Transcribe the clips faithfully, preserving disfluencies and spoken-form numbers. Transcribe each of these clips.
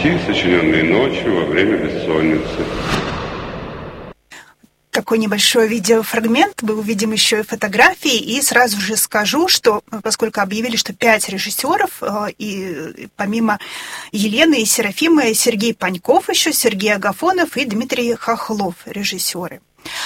стихи, сочиненные ночью во время бессонницы. Такой небольшой видеофрагмент, мы увидим еще и фотографии, и сразу же скажу, что поскольку объявили, что пять режиссеров, и помимо Елены и Серафимы, Сергей Паньков еще, Сергей Агафонов и Дмитрий Хохлов, режиссеры.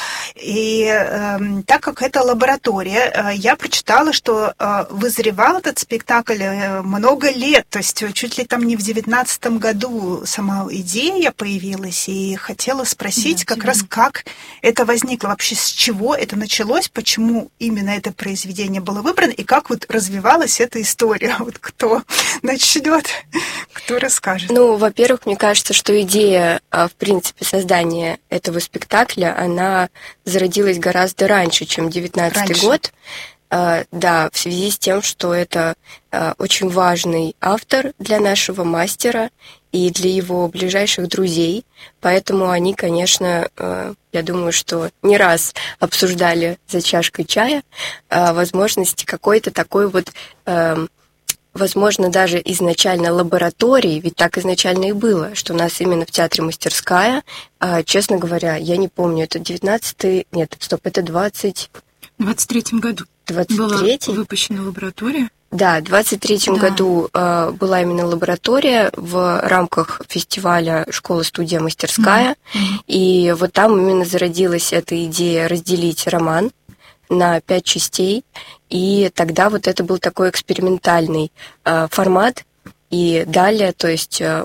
И э, так как это лаборатория, э, я прочитала, что э, вызревал этот спектакль э, много лет, то есть чуть ли там не в девятнадцатом году сама идея появилась, и хотела спросить да, как раз, как это возникло, вообще с чего это началось, почему именно это произведение было выбрано, и как вот развивалась эта история. Вот кто начнет, кто расскажет? Ну, во-первых, мне кажется, что идея, в принципе, создания этого спектакля, она зародилась гораздо раньше, чем девятнадцатый год. Uh, да, в связи с тем, что это uh, очень важный автор для нашего мастера и для его ближайших друзей. Поэтому они, конечно, uh, я думаю, что не раз обсуждали за чашкой чая uh, возможности какой-то такой вот... Uh, возможно, даже изначально лаборатории, ведь так изначально и было, что у нас именно в театре мастерская, а, честно говоря, я не помню, это девятнадцатый, нет, стоп, это двадцать... В двадцать третьем году двадцать третий? Была выпущена лаборатория. Да, в двадцать третьем да. году э, была именно лаборатория в рамках фестиваля «Школа-студия мастерская», mm-hmm. и вот там именно зародилась эта идея разделить роман на пять частей, и тогда вот это был такой экспериментальный э, формат, и далее, то есть э,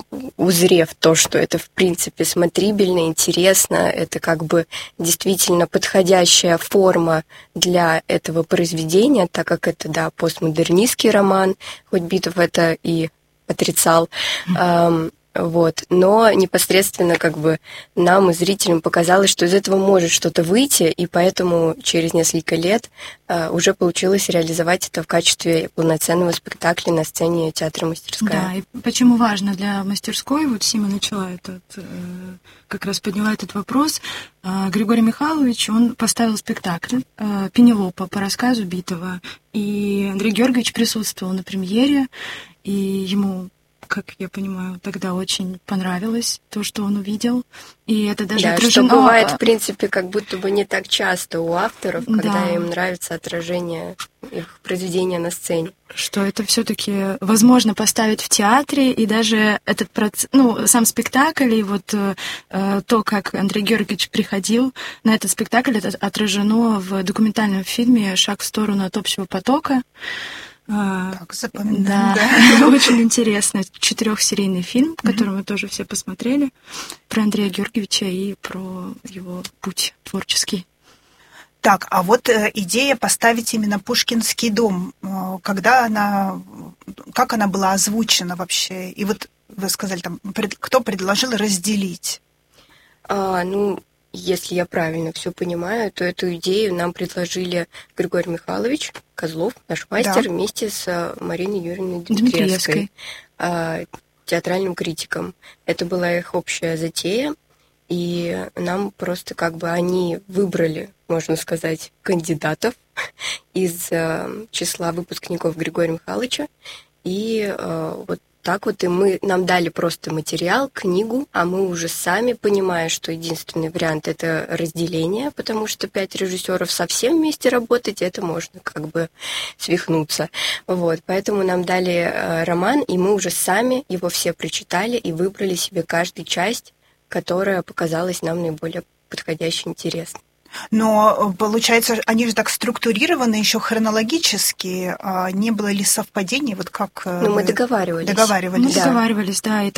узрев то, что это в принципе смотрибельно, интересно, это как бы действительно подходящая форма для этого произведения, так как это, да, постмодернистский роман, хоть Битов это и отрицал, mm-hmm. э, Вот. Но непосредственно как бы нам и зрителям показалось, что из этого может что-то выйти, и поэтому через несколько лет uh, уже получилось реализовать это в качестве полноценного спектакля на сцене театра «Мастерская». Да, и почему важно для мастерской, вот Сима начала этот, как раз подняла этот вопрос, Григорий Михайлович, он поставил спектакль «Пенелопа» по рассказу Битова, и Андрей Георгиевич присутствовал на премьере, и ему... как я понимаю, тогда очень понравилось то, что он увидел. И это даже да, отражено... что бывает, в принципе, как будто бы не так часто у авторов, когда да. им нравится отражение их произведения на сцене. Что это все-таки возможно поставить в театре, и даже этот процесс, ну, сам спектакль, и вот э, то, как Андрей Георгиевич приходил на этот спектакль, это отражено в документальном фильме «Шаг в сторону от общего потока». Так, запоминаем. Да, да. Очень интересно. Четырехсерийный фильм, который mm-hmm. мы тоже все посмотрели, про Андрея Георгиевича и про его путь творческий. Так, а вот э, идея поставить именно Пушкинский дом, э, когда она, как она была озвучена вообще? И вот вы сказали, там, пред, кто предложил разделить? А, ну, если я правильно все понимаю, то эту идею нам предложили Григорий Михайлович Козлов, наш мастер, да. вместе с Мариной Юрьевной Дмитриевской, театральным критиком. Это была их общая затея, и нам просто как бы они выбрали, можно сказать, кандидатов из числа выпускников Григория Михайловича, и вот так вот и мы, нам дали просто материал, книгу, а мы уже сами, понимая, что единственный вариант — это разделение, потому что пять режиссеров совсем вместе работать, это можно как бы свихнуться. Вот, поэтому нам дали э, роман, и мы уже сами его все прочитали и выбрали себе каждую часть, которая показалась нам наиболее подходящей, интересной. Но, получается, они же так структурированы еще хронологически. А не было ли совпадений? Вот как ну, мы договаривались. Договаривались. Мы да. договаривались, да. И